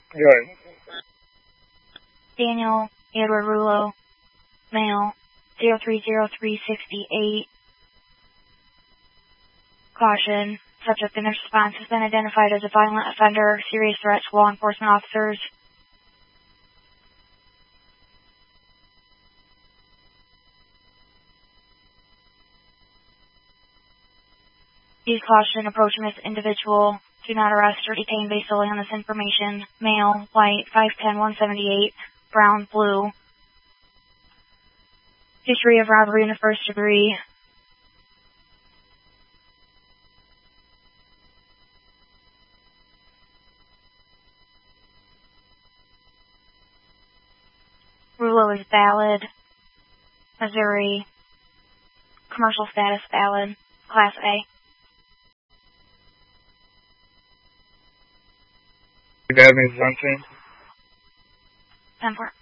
Good. Daniel Edward Rulo, male, 030368. Caution, subject in this response has been identified as a violent offender, serious threat to law enforcement officers. Use caution approaching this individual. Do not arrest or detain based solely on this information. Male, white, 5'10", 178, brown, blue. History of robbery in the first degree. Rulo is valid. Missouri. Commercial status valid. Class A. Did you have any something? 10-4.